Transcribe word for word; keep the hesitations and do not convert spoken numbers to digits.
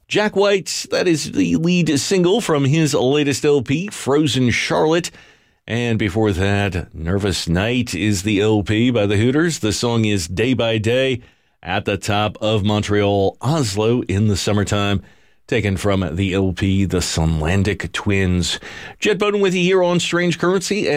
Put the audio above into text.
Jack White, that is the lead single from his latest L P, Frozen Charlotte. And before that, Nervous Night is the L P by the Hooters. The song is Day by Day, at the top of Montreal, Oslo in the summertime, taken from the L P, The Sunlandic Twins. Jet Bowden with you here on Strange Currency.